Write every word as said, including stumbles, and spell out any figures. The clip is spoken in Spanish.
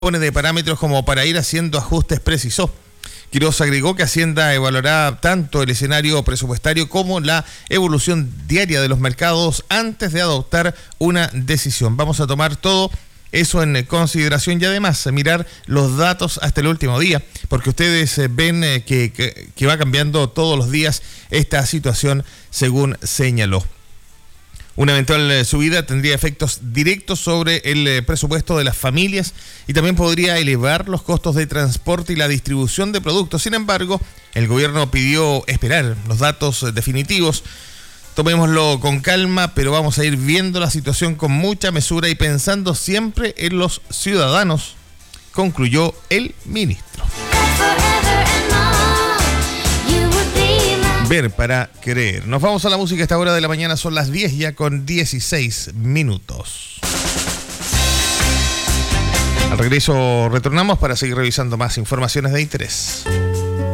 Pone de parámetros como para ir haciendo ajustes, precisó. Quiroz agregó que Hacienda evaluará tanto el escenario presupuestario como la evolución diaria de los mercados antes de adoptar una decisión. Vamos a tomar todo eso en consideración y además mirar los datos hasta el último día, porque ustedes ven que, que, que va cambiando todos los días esta situación, según señaló. Una eventual subida tendría efectos directos sobre el presupuesto de las familias y también podría elevar los costos de transporte y la distribución de productos. Sin embargo, el gobierno pidió esperar los datos definitivos. Tomémoslo con calma, pero vamos a ir viendo la situación con mucha mesura y pensando siempre en los ciudadanos, concluyó el ministro. Ver para creer. Nos vamos a la música a esta hora de la mañana, son las diez ya con dieciséis minutos. Al regreso retornamos para seguir revisando más informaciones de interés.